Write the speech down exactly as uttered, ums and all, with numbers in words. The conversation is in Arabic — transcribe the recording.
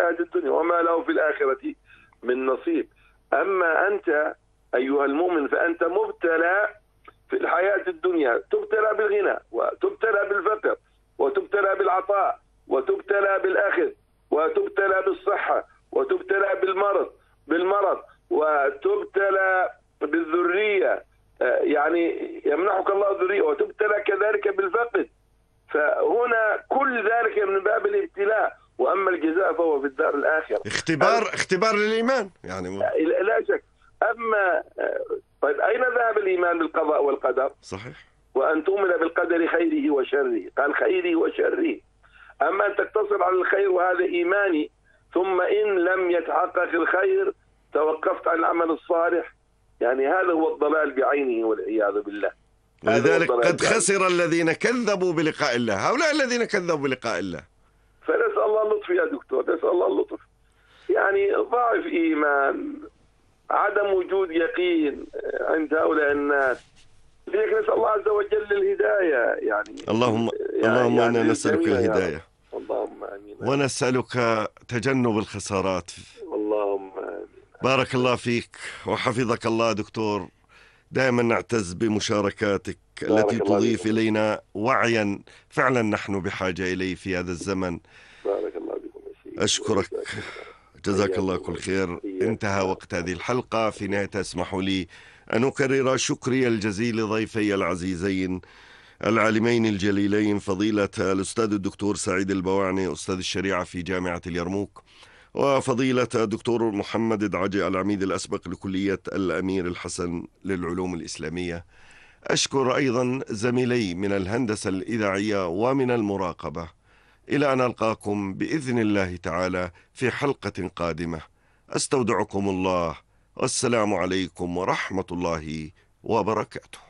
الحياة الدنيا وما له في الآخرة من نصيب. أما أنت أيها المؤمن فأنت مبتلى في الحياة الدنيا، تبتلى بالغنى وتبتلى بالفقر وتبتلى بالعطاء وتبتلى بالأخذ وتبتلى بالصحة وتبتلى بالمرض بالمرض وتبتلى بالذرية، يعني يمنحك الله الذرية، وتبتلى كذلك بالفقد. فهنا كل ذلك من باب الابتلاء، وأما الجزاء فهو في الدار الآخرة. اختبار اختبار للإيمان يعني. لا شك. أما طيب أين ذهب الإيمان بالقضاء والقدر؟ صحيح. وأن تؤمن بالقدر خيره وشره، قال خيره وشره. أما أن تقتصر على الخير وهذا إيماني، ثم إن لم يتحقق الخير توقفت عن العمل الصالح، يعني هذا هو الضلال بعينه والعياذ بالله. ولذلك قد خسر الذين كذبوا بلقاء الله، هؤلاء الذين كذبوا بلقاء الله. فنسأل الله اللطف يا دكتور، نسأل الله اللطف. يعني ضعف إيمان، عدم وجود يقين عند هؤلاء الناس، لذلك نسأل الله عز وجل الهداية. يعني اللهم يعني اللهم يعني إنا نسألك الهداية، اللهم آمين، ونسألك تجنب الخسارات، اللهم آمين. بارك الله فيك وحفظك الله دكتور. دائما نعتز بمشاركاتك التي تضيف إلينا وعيا فعلا نحن بحاجة إليه في هذا الزمن. بارك الله بكم. أشكرك، جزاك الله كل خير. انتهى وقت هذه الحلقة. في نهاية اسمحوا لي أن أكرر شكري الجزيل لضيفي العزيزين العالمين الجليلين، فضيلة الأستاذ الدكتور سعيد البواعني أستاذ الشريعة في جامعة اليرموك، وفضيلة الدكتور محمد دعجي العميد الأسبق لكلية الأمير الحسن للعلوم الإسلامية. أشكر أيضا زميلي من الهندسة الإذاعية ومن المراقبة. إلى أن ألقاكم بإذن الله تعالى في حلقة قادمة، أستودعكم الله، والسلام عليكم ورحمة الله وبركاته.